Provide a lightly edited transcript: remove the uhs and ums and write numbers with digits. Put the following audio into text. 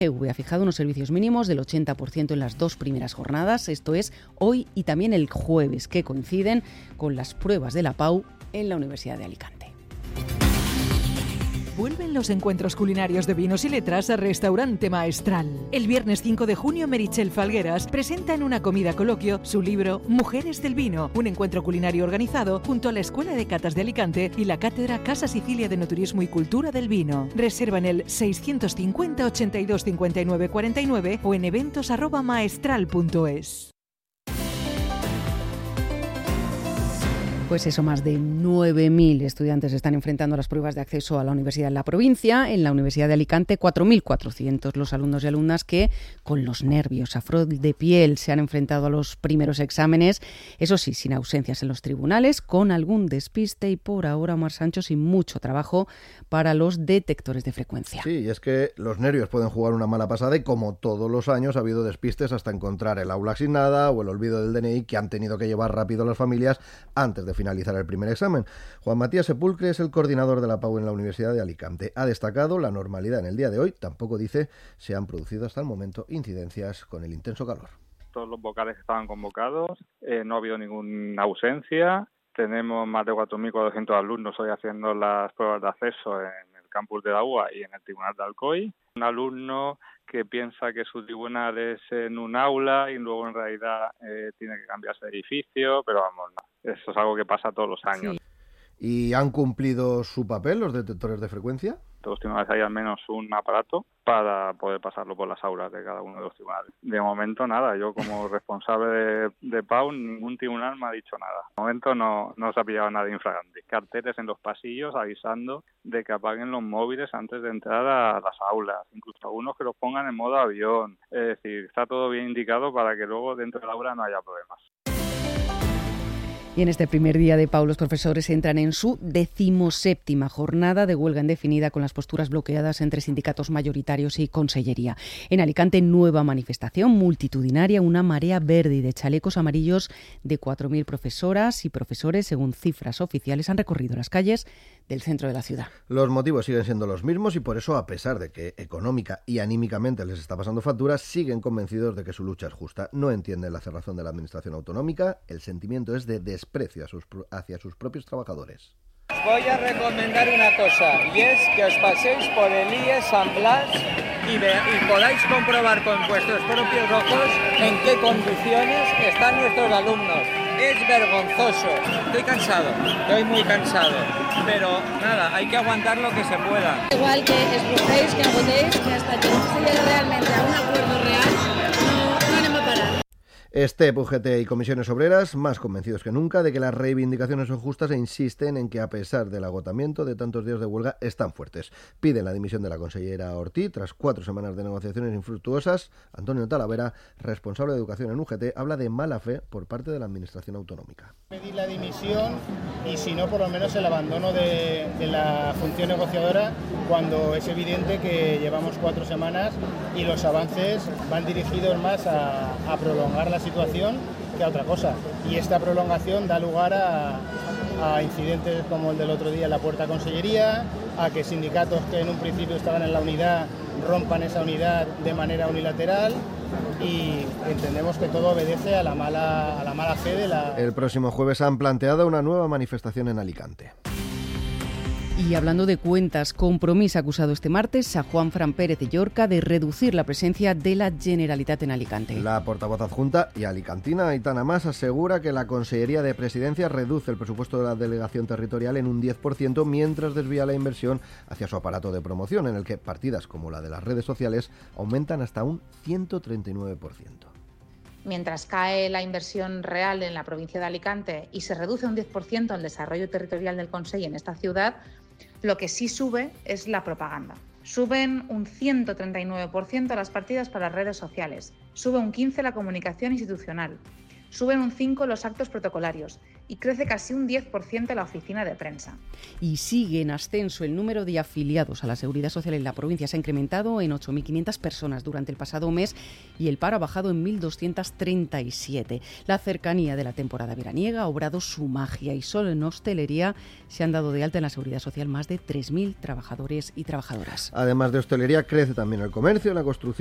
Ha fijado unos servicios mínimos del 80% en las 2 primeras jornadas, esto es, hoy y también el jueves, que coinciden con las pruebas de la PAU en la Universidad de Alicante. Vuelven los encuentros culinarios de vinos y letras a Restaurante Maestral. El viernes 5 de junio, Meritxell Falgueras presenta en una comida coloquio su libro Mujeres del Vino, un encuentro culinario organizado junto a la Escuela de Catas de Alicante y la Cátedra Casa Sicilia de Enoturismo y Cultura del Vino. Reserva en el 650 82 59 49 o en eventos@maestral.es. Pues eso, más de 9.000 estudiantes están enfrentando las pruebas de acceso a la universidad en la provincia. En la Universidad de Alicante, 4.400 los alumnos y alumnas que, con los nervios a flor de piel, se han enfrentado a los primeros exámenes. Eso sí, sin ausencias en los tribunales, con algún despiste y por ahora, Omar Sancho, sin mucho trabajo para los detectores de frecuencia. Sí, y es que los nervios pueden jugar una mala pasada y como todos los años ha habido despistes hasta encontrar el aula asignada o el olvido del DNI que han tenido que llevar rápido las familias antes de finalizar el primer examen. Juan Matías Sepulcre es el coordinador de la PAU en la Universidad de Alicante. Ha destacado la normalidad en el día de hoy. Tampoco, dice, se han producido hasta el momento incidencias con el intenso calor. Todos los vocales estaban convocados, no ha habido ninguna ausencia. Tenemos más de 4.400 alumnos hoy haciendo las pruebas de acceso en el campus de la UA y en el tribunal de Alcoy. Un alumno que piensa que su tribunal es en un aula y luego en realidad tiene que cambiarse de edificio, pero vamos, no. Eso es algo que pasa todos los años. Sí. ¿Y han cumplido su papel los detectores de frecuencia? Todos los tribunales hay al menos un aparato para poder pasarlo por las aulas de cada uno de los tribunales. De momento nada, yo como responsable de PAU, ningún tribunal me ha dicho nada. De momento no se ha pillado nada infragante. Carteles en los pasillos avisando de que apaguen los móviles antes de entrar a las aulas, incluso algunos que los pongan en modo avión. Es decir, está todo bien indicado para que luego dentro del aula no haya problemas. Y en este primer día de PAU los profesores entran en su 17ª jornada de huelga indefinida con las posturas bloqueadas entre sindicatos mayoritarios y consellería. En Alicante, nueva manifestación multitudinaria, una marea verde y de chalecos amarillos de 4.000 profesoras y profesores, según cifras oficiales, han recorrido las calles del centro de la ciudad. Los motivos siguen siendo los mismos y por eso, a pesar de que económica y anímicamente les está pasando factura, siguen convencidos de que su lucha es justa. No entienden la cerrazón de la administración autonómica, el sentimiento es de desprecio hacia sus propios trabajadores. Os voy a recomendar una cosa, y es que os paséis por el IES San Blas y podáis comprobar con vuestros propios ojos en qué condiciones están nuestros alumnos. Es vergonzoso. Estoy cansado, estoy muy cansado, pero nada, hay que aguantar lo que se pueda. Igual que escogéis, que votéis, que hasta que no se llegue realmente a un acuerdo real, no haremos parar. STEP, UGT y comisiones obreras más convencidos que nunca de que las reivindicaciones son justas e insisten en que a pesar del agotamiento de tantos días de huelga están fuertes. Piden la dimisión de la consellera Ortiz tras 4 semanas de negociaciones infructuosas. Antonio Talavera, responsable de educación en UGT, habla de mala fe por parte de la administración autonómica. Pedir la dimisión y si no por lo menos el abandono de la función negociadora cuando es evidente que llevamos 4 semanas y los avances van dirigidos más a prolongar la situación que a otra cosa, y esta prolongación da lugar a incidentes como el del otro día en la Puerta Consellería, a que sindicatos que en un principio estaban en la unidad rompan esa unidad de manera unilateral, y entendemos que todo obedece a la mala fe de la... El próximo jueves han planteado una nueva manifestación en Alicante. Y hablando de cuentas, Compromís ha acusado este martes a Juan Fran Pérez de Llorca de reducir la presencia de la Generalitat en Alicante. La portavoz adjunta y alicantina Aitana Mas asegura que la Consellería de Presidencia reduce el presupuesto de la delegación territorial en un 10% mientras desvía la inversión hacia su aparato de promoción, en el que partidas como la de las redes sociales aumentan hasta un 139%. Mientras cae la inversión real en la provincia de Alicante y se reduce un 10% el desarrollo territorial del Consell en esta ciudad, lo que sí sube es la propaganda. Suben un 139% las partidas para redes sociales, sube un 15% la comunicación institucional, Suben un 5% los actos protocolarios y crece casi un 10% la oficina de prensa. Y sigue en ascenso el número de afiliados a la Seguridad Social en la provincia. Se ha incrementado en 8.500 personas durante el pasado mes y el paro ha bajado en 1.237. La cercanía de la temporada veraniega ha obrado su magia y solo en hostelería se han dado de alta en la Seguridad Social más de 3.000 trabajadores y trabajadoras. Además de hostelería, crece también el comercio, la construcción